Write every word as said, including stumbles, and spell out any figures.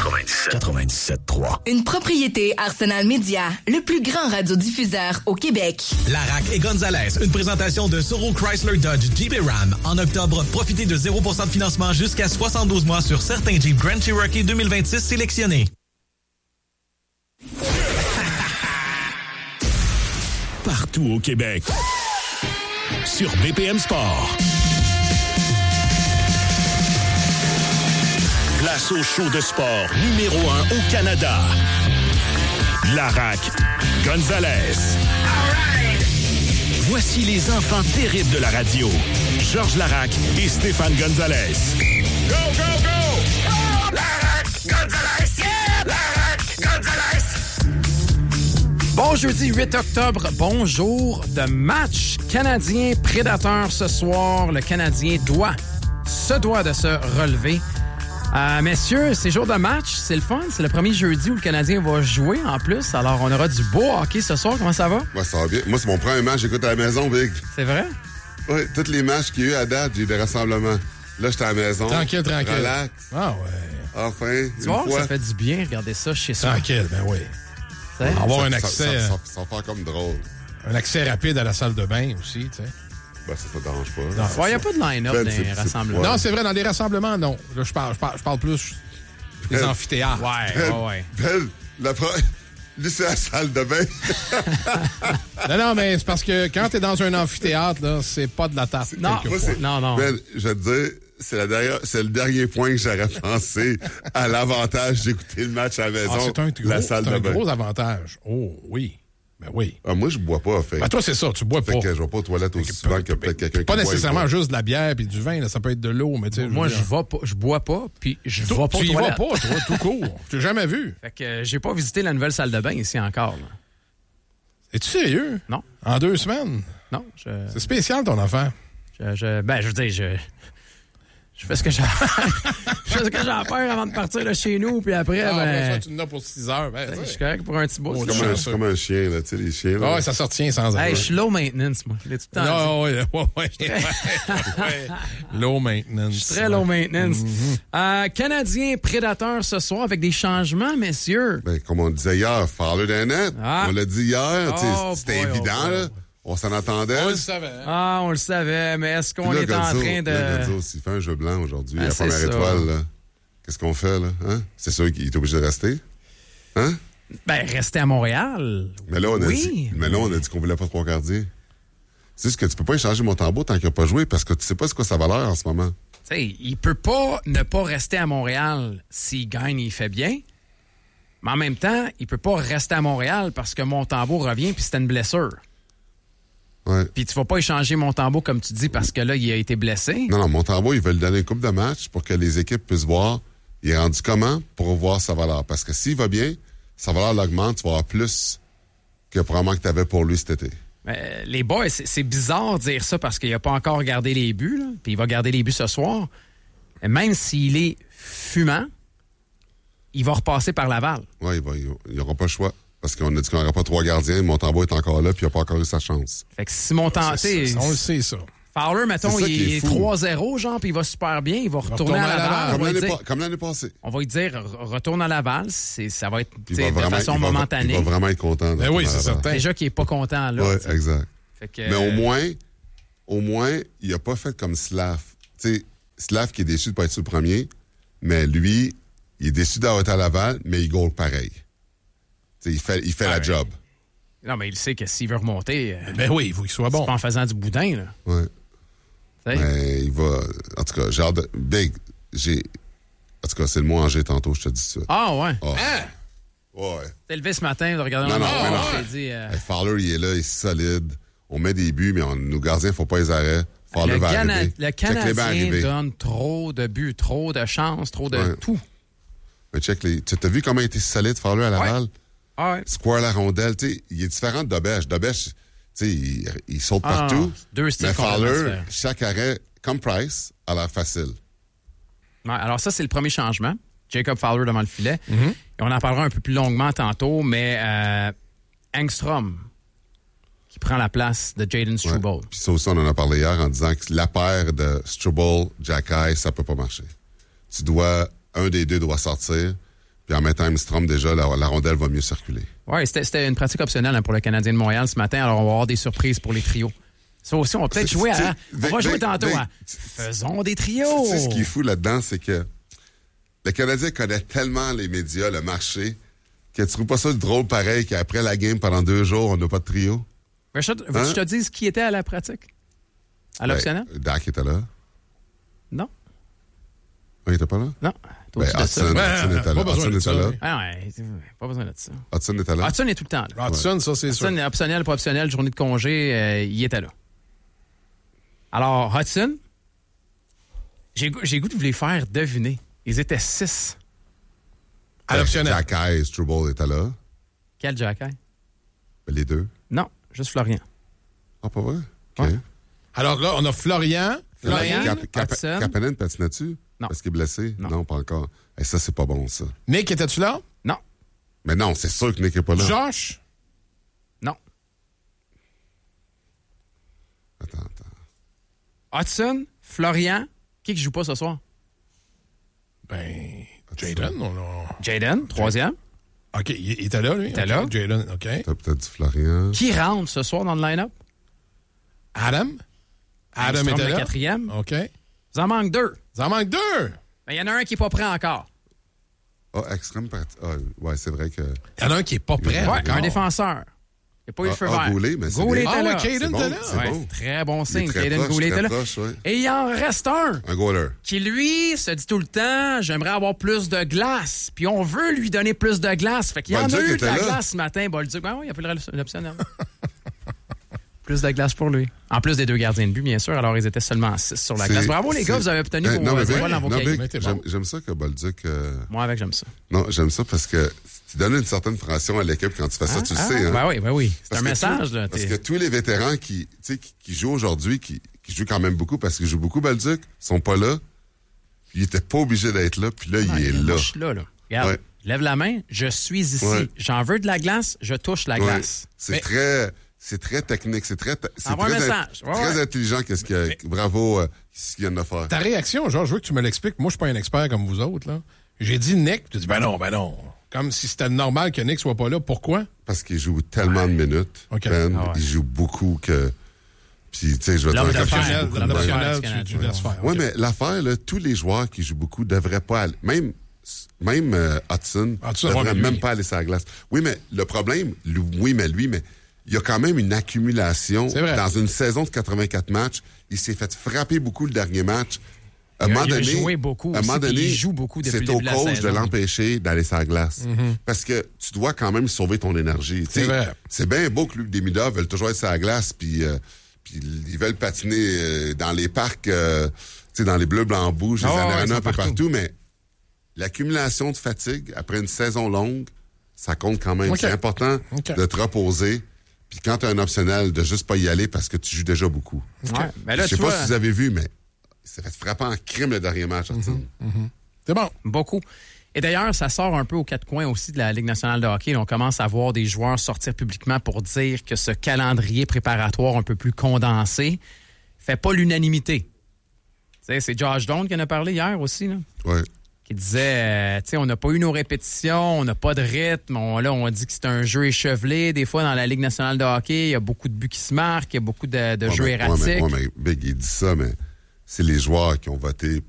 quatre-vingt-dix-sept quatre-vingt-dix-sept trois. Une propriété Arsenal Media, le plus grand radiodiffuseur au Québec. Larac et Gonzalez, une présentation de Soro Chrysler Dodge Jeep et Ram. En octobre, profitez de zéro pour cent de financement jusqu'à soixante-douze mois sur certains Jeep Grand Cherokee deux mille vingt-six sélectionnés. Partout au Québec. Sur B P M Sport. Place au show de sport numéro un au Canada. Larac, Gonzalez. Voici les enfants terribles de la radio. Georges Larac et Stéphane Gonzalez. Go, go, go! Oh, Larac, Gonzalez! Yeah! Larac, Gonzalez! Bon jeudi huit octobre, bonjour de match canadien prédateur ce soir. Le Canadien doit, se doit de se relever. Euh, messieurs, c'est jour de match, c'est le fun. C'est le premier jeudi où le Canadien va jouer en plus. Alors, on aura du beau hockey ce soir. Comment ça va? Moi, ça va bien. Moi, c'est mon premier match. J'écoute à la maison, Big. C'est vrai? Oui, tous les matchs qu'il y a eu à date, j'ai eu des rassemblements. Là, j'étais à la maison. Tranquille, tranquille. Relax. Ah ouais. Enfin, tu vois, fois. ça fait du bien, regarder ça chez soi. Tranquille, ben oui. T'sais? Avoir ça, un ça, accès... Ça, ça, ça, ça va faire comme drôle. Un accès rapide à la salle de bain aussi, tu sais. Ben, ça, ça te dérange pas. Il n'y a pas de line-up Ben, dans c'est- les c'est- rassemblements. ouais. Non, c'est vrai, dans les rassemblements, non. Là, je parle, je parle, je parle plus des Ben, amphithéâtres. Ouais, ouais, ouais. Ben, la pro... Lui, c'est la salle de bain. Non, non, mais c'est parce que quand t'es dans un amphithéâtre, là, c'est pas de la tarte. Non, Moi, quelquefois. c'est- non, non. Ben, je vais te dire, c'est, la dernière, c'est le dernier point que j'aurais pensé à l'avantage d'écouter le match à la maison. Ah, c'est un, gros, la salle c'est de un bain. gros avantage. Oh, oui. Ben oui. Ah, moi, je bois pas, fait. Ben toi, c'est ça, tu bois Fait pas. que je vais pas aux toilettes aussi souvent que peut-être quelqu'un qui Pas boit, nécessairement il boit. juste de la bière puis du vin, là, ça peut être de l'eau, mais tu sais. Moi, veux je dire- vais pas, je bois pas, puis je Tu- vais pas aux Tu y vas toilettes. pas, toi, tout court. Tu l'as jamais vu. Fait que euh, j'ai pas visité la nouvelle salle de bain ici encore. Là. Es-tu sérieux? Non. En deux semaines? Non, je, C'est spécial, ton affaire. je, je- ben, je veux dire, je, je fais ce que j'ai à faire. Je fais ce que j'ai à faire avant de partir de chez nous, puis après, Ah, après ben, ça, tu en as pour six heures. Ben, je tu suis sais. correct pour un petit bout. Oh, C'est là. comme, un, sûr. c'est comme un chien, là, tu sais, les chiens. Là. Ah ouais, ça se retient sans Hey, arrêt. je suis low maintenance, moi. Je l'ai tout le temps dit. Non, ouais, ouais, ouais, ouais, ouais. Low maintenance. Je suis très low maintenance. Euh, Canadien prédateur ce soir avec des changements, messieurs. Ben, comme on disait hier, Fowler d'un net. Ah. On l'a dit hier, tu sais, Oh c'était boy, évident, oh boy. là. On s'en attendait. On le savait. hein? Ah, on le savait, mais est-ce qu'on Puis là, est en Gonzo, train de... là, Gonzo, s'il fait un jeu blanc aujourd'hui, Ah, la c'est première ça. étoile, là, qu'est-ce qu'on fait, là? Hein? C'est sûr qu'il est obligé de rester? Hein? Ben, rester à Montréal. Mais là, on a oui. dit, mais là, on a dit qu'on voulait pas trois gardiens. C'est juste que tu peux pas échanger Montembeault tant qu'il n'a pas joué parce que tu sais pas c'est quoi sa valeur en ce moment. Tu sais, il peut pas ne pas rester à Montréal s'il gagne, il fait bien. Mais en même temps, il peut pas rester à Montréal parce que Montembeault revient puis c'était une blessure. Ouais. Puis tu vas pas échanger Montembeault comme tu dis parce que là, il a été blessé. Non, non, Montembeault, il veut lui donner une coupe de match pour que les équipes puissent voir il est rendu comment pour voir sa valeur. Parce que s'il va bien, sa valeur l'augmente, tu vas avoir plus que probablement que tu avais pour lui cet été. Euh, les boys, c'est, c'est bizarre de dire ça parce qu'il a pas encore gardé les buts, là, puis il va garder les buts ce soir. Mais même s'il est fumant, il va repasser par Laval. Oui, il n'y aura pas le choix. Parce qu'on a dit qu'on n'aura pas trois gardiens. Montembeault est encore là, puis il n'a pas encore eu sa chance. Fait que si Montembeault... C'est ça, on le sait, ça. Fowler, mettons, C'est ça il qui est est fou. trois zéro, genre, puis il va super bien. Il va retourner retourner à à Laval. Laval. On Comme va, lui l'année, dire, pa- comme l'année passée. on va lui dire, re- retourne à Laval. C'est, ça va être Il tu sais, va de vraiment, façon il va- momentanée. il va vraiment être content. Ben oui, c'est certain. Déjà qu'il n'est pas content, là. Oui, tu sais. exact. Fait que, Mais au moins, au moins, il n'a pas fait comme Slav. Tu sais, Slav qui est déçu de ne pas être sur le premier, mais lui, il est déçu d'avoir été à Laval, mais il goal pareil. Tu sais, il fait, il fait la Ouais. job. Non, mais il sait que s'il veut remonter, euh, Ben oui, il faut qu'il soit c'est bon. pas en faisant du boudin, là. Ouais. Tu sais. Mais il va. En tout cas, j'ai hâte de. Big, j'ai. En tout cas, c'est le mot Angers tantôt, je te dis ça. Ah, ouais. Oh. Hein? Ouais. T'es levé ce matin, de regarder Non, le non, match, mais non. on s'est dit... euh, Hey, Fowler, il est là, il est solide. On met des buts, mais on, nos gardiens, il ne faut pas les arrêts. Fowler le, va Cana- arriver. le Check les bancs Canadien arriver. donne trop de buts, trop de chances, trop de Ouais. tout. Mais check les. Tu as vu comment il était solide, Fowler, à Laval? Ah ouais. Square la rondelle, tu sais, il est différent de Dobèche. Dobèche, tu sais, il, il saute Ah, partout. deux styles mais complètement Fowler, différents. chaque arrêt, comme Price, a l'air facile. Ouais, alors ça, c'est le premier changement. Jacob Fowler devant le filet. Mm-hmm. Et on en parlera un peu plus longuement tantôt, mais euh, Engstrom qui prend la place de Jaden Struble. Ouais. Puis ça aussi, on en a parlé hier en disant que la paire de Struble, Jacky, ça peut pas marcher. Tu dois, un des deux doit sortir. Puis en mettant Armstrong, déjà, la, la rondelle va mieux circuler. Oui, c'était, c'était une pratique optionnelle hein, pour le Canadien de Montréal ce matin. Alors, on va avoir des surprises pour les trios. Ça aussi, on va peut-être C'est- jouer c'est- à... On ben- va jouer ben- tantôt ben- à... Faisons des trios! Tu sais, ce qui est fou là-dedans, c'est que le Canadien connaît tellement les médias, le marché, que tu trouves pas ça drôle pareil qu'après la game, pendant deux jours, on n'a pas de trio? Mais je, veux que Hein? je te dise qui était à la pratique? À l'optionnel? Ben, Dak était là. Non. Ah, il était pas là? Non. T'as Ben, au-dessus de ça. Hudson, Ouais, Hudson était pas là. besoin Hudson de était ça, là. oui. Ah ouais, pas besoin de ça. Hudson était là. Hudson est tout le temps là. Hudson, ça, c'est sûr. Hudson, optionnel, pas optionnel, journée de congé, euh, il était là. Alors, Hudson, j'ai, goût- j'ai goût de vous les faire deviner. Ils étaient six. À l'optionnel. Jack Eyes, Struble était là. Quel Jack Eye? Ben, les deux. Non, juste Florian. Ah, pas vrai? OK. Ouais. Alors là, on a Florian. Florian, Cap- Cap- Hudson. Kapanen patinait-tu? Non. Parce qu'il est blessé? Non. pas encore. Et ça, c'est pas bon, ça. Nick, étais-tu là? Non, Mais non, c'est sûr que Nick n'est pas là. Josh? non. Attends, attends. Hudson, Florian, qui qui joue pas ce soir? Ben, Jaden, on a... Jaden, troisième. OK, il, il était là, lui? était OK, là. Jaden, OK. T'as peut-être dit Florian. Qui rentre ce soir dans le line-up? Adam? Adam Armstrong, était le là? quatrième. OK. Vous en manque deux. Ça en manque deux! Il y en a un qui est pas prêt encore. Ah, extrême parti. Ah, ouais, c'est vrai que. Il y en a un qui est pas prêt. Ouais, encore. un défenseur. Il n'y a pas eu le Ah, feu ah, vert. Goulet, mais c'est Goulet bien. était Ah là. ouais, Caden C'est était bon, là? c'est Ouais, bon. très bon Il est signe. très Caden proche, Goulet très était là. proche, ouais. Et il en reste un Un goaler. qui, lui, se dit tout le temps, j'aimerais avoir plus de glace. Puis on veut lui donner plus de glace. Fait qu'il y en a Bolduc eu de était la là. glace ce matin. Bolduc, ben oui, il a pris l'optionnel. Plus de glace pour lui. En plus des deux gardiens de but, bien sûr. Alors, ils étaient seulement six sur la C'est- glace. Bravo, les c'est- gars, vous avez obtenu Euh, vos non, mais étoiles Big, dans vos non, cahiers. Big, C'était j'aime, bon. j'aime ça que Bolduc. euh, Moi, avec, j'aime ça. Non, j'aime ça parce que tu donnes une certaine pression à l'équipe quand tu fais ça, tu le Ah, sais. Hein? Ben oui, ben oui. C'est Parce un que message, tous- là. Parce T'es- que tous les vétérans qui, tu sais, qui, qui jouent aujourd'hui, qui, qui jouent quand même beaucoup, parce qu'ils jouent beaucoup Bolduc, sont pas là. Puis ils étaient pas obligés d'être là, puis là, Ah, il est moi, là. je suis là, là. Regarde, Ouais. lève la main, je suis ici. Ouais. J'en veux de la glace, je touche la Ouais. glace. C'est Mais- très, c'est très technique, c'est très, c'est Envoie un très, in- message. Ouais, très ouais. intelligent. Qu'est-ce qu'il y a, bravo, euh, ce qu'il vient de faire. Ta réaction, genre, je veux que tu me l'expliques. Moi, je suis pas un expert comme vous autres, là. J'ai dit Nick, tu dis, ben non, ben non. Comme si c'était normal que Nick soit pas là. Pourquoi? Parce qu'il joue tellement de minutes. OK. Ben, Ah ouais. il joue beaucoup que. Puis, tu sais, je vais te L'homme dire de que fer. je joue L'homme beaucoup de de fer. minutes. L'optionnel, tu, tu laisses faire. Oui, OK. mais l'affaire, là, tous les joueurs qui jouent beaucoup devraient pas aller. Même, même euh, Hudson Hudson, devrait ouais, mais même lui- pas aller sur la glace. Oui, mais le problème, lui- oui, mais lui, mais il y a quand même une accumulation. C'est vrai. Dans une saison de quatre-vingt-quatre matchs, il s'est fait frapper beaucoup le dernier match. À un Il a- moment il a donné, joué beaucoup à un moment aussi, puis donné, il joue beaucoup depuis c'est le au début de la coach de saison. l'empêcher d'aller sur la glace. Parce que tu dois quand même sauver ton énergie. Tu sais, vrai. c'est bien beau que Luc Desmida veulent toujours être sur la glace, puis euh, puis ils veulent patiner euh, dans les parcs, euh, tu sais, dans les bleus, blancs, rouges, les Ah ouais, arénas ils sont un peu partout. partout, mais l'accumulation de fatigue après une saison longue, ça compte quand même. OK. C'est important OK. de te reposer. Puis quand tu as un optionnel, de juste pas y aller parce que tu joues déjà beaucoup. Ouais. Mais là, Je sais tu pas vois, si vous avez vu, mais il s'est fait frapper en crime le dernier match, Hudson. C'est bon. beaucoup. Et d'ailleurs, ça sort un peu aux quatre coins aussi de la Ligue nationale de hockey. On commence à voir des joueurs sortir publiquement pour dire que ce calendrier préparatoire un peu plus condensé fait pas l'unanimité. Tu sais, c'est Josh Doan qui en a parlé hier aussi, là, Ouais. qui disait, euh, tu sais, on n'a pas eu nos répétitions, on n'a pas de rythme. On, là, on dit que c'est un jeu échevelé. Des fois, dans la Ligue nationale de hockey, il y a beaucoup de buts qui se marquent, il y a beaucoup de, de Ouais, jeux mais- erratiques. Ouais, mais, ouais, mais Big, il dit ça, mais c'est les joueurs qui ont voté